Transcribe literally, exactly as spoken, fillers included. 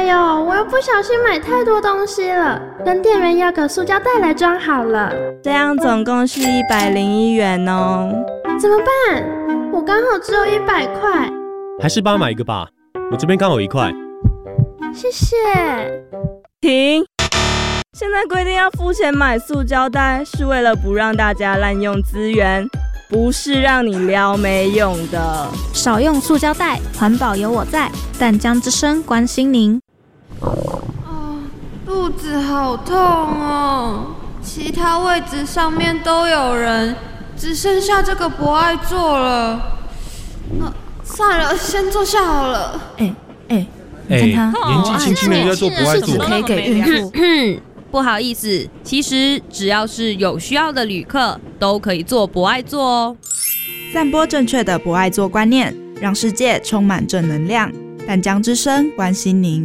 哎呦，我又不小心买太多东西了，跟店员要个塑胶袋来装好了。 这样总共是一百零一元哦。 怎么办？我刚好只有一百块。 还是帮他买一个吧，我这边刚好一块。 谢谢。 停！现在规定要付钱买塑胶袋，是为了不让大家滥用资源，不是让你撩没用的。 少用塑胶袋，环保有我在。淡江之声关心您。 哦，肚子好痛哦，其他位置上面都有人，只剩下这个不爱坐了。那、呃、算了，先坐下好了。 哎哎，你看他、 欸、年纪轻轻的要做不爱坐， 可以给孕妇。 不好意思，其实只要是有需要的旅客，都可以坐不爱坐哦。 散播正确的不爱坐观念，让世界充满正能量。淡江之声关心您。